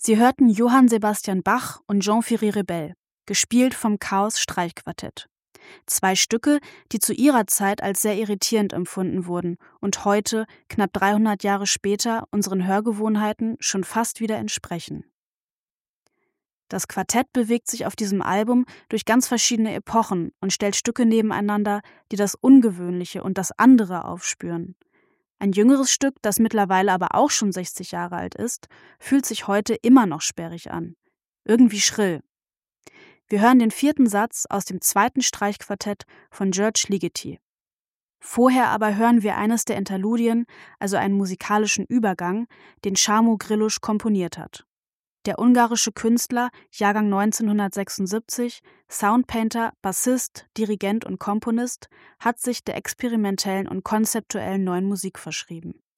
Sie hörten Johann Sebastian Bach und Jean-Ferry Rebell, gespielt vom Chaos Streichquartett. 2 Stücke, die zu ihrer Zeit als sehr irritierend empfunden wurden und heute, knapp 300 Jahre später, unseren Hörgewohnheiten schon fast wieder entsprechen. Das Quartett bewegt sich auf diesem Album durch ganz verschiedene Epochen und stellt Stücke nebeneinander, die das Ungewöhnliche und das andere aufspüren. Ein jüngeres Stück, das mittlerweile aber auch schon 60 Jahre alt ist, fühlt sich heute immer noch sperrig an. Irgendwie schrill. Wir hören den 4. Satz aus dem 2. Streichquartett von György Ligeti. Vorher aber hören wir eines der Interludien, also einen musikalischen Übergang, den Sámú Grillus komponiert hat. Der ungarische Künstler, Jahrgang 1976, Soundpainter, Bassist, Dirigent und Komponist, hat sich der experimentellen und konzeptuellen neuen Musik verschrieben.